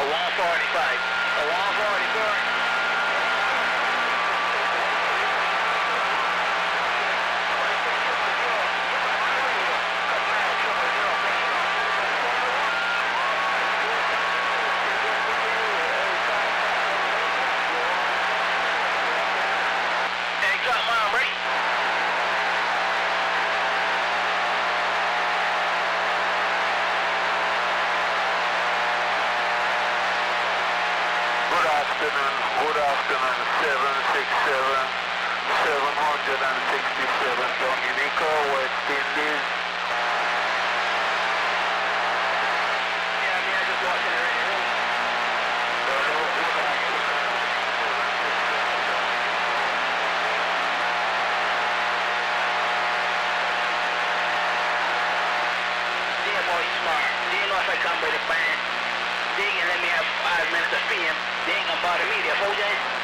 145. A 144. Good afternoon, 767, 767, Dominica, West Indies. Yeah, I just walked in the radio. Damn, boy, you smart. They know if I come by the band, they ain't gonna let me have 5 minutes of fame. They ain't gonna bother me, they're